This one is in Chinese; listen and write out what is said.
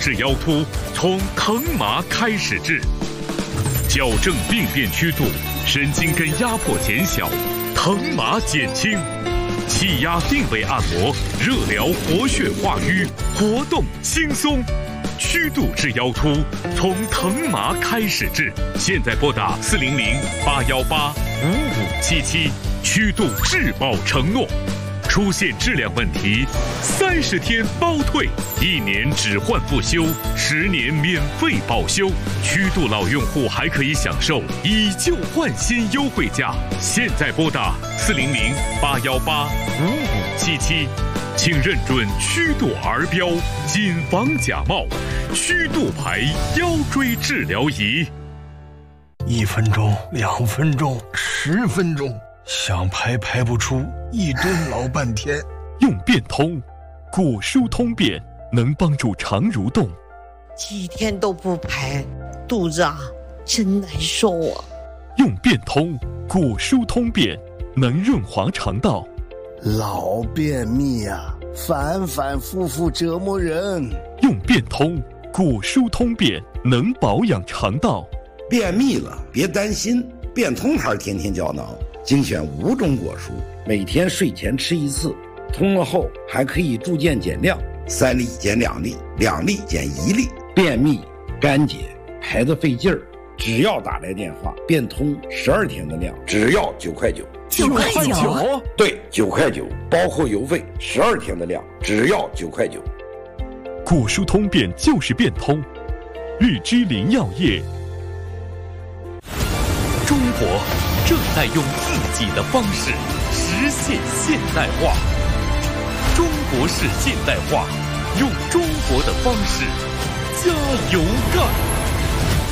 治腰突从疼麻开始治，矫正病变曲度，神经根压迫减小，疼麻减轻。气压定位按摩，热疗活血化瘀，活动轻松。曲度治腰突从疼麻开始治，现在拨打400-818-5577，曲度质保承诺。出现质量问题，30天包退，1年只换不修，10年免费保修。曲度老用户还可以享受以旧换新优惠价。现在拨打400-818-5577，请认准曲度儿标，谨防假冒。曲度牌腰椎治疗仪。 1分钟、2分钟、10分钟。想排不出，一蹲老半天。 用变通，果舒通便能帮助肠蠕动。 几天都不排，肚子真难受啊。 用变通，果舒通便能润滑肠道。 老便秘反复复折磨人。 用变通，果舒通便能保养肠道。 便秘了别担心，变通牌天天胶囊。精选5种果蔬，每天睡前吃1次，通了后还可以逐渐减量，3粒减2粒，2粒减1粒。便秘、干结、排得费劲儿，只要打来电话，变通12天的量，只要9块9。 9块9？ 对，9块9，包括邮费，12天的量，只要9块9。 果舒通便就是变通，日之林药业。 中国正在用自己的方式实现现代化，中国式现代化，用中国的方式加油干。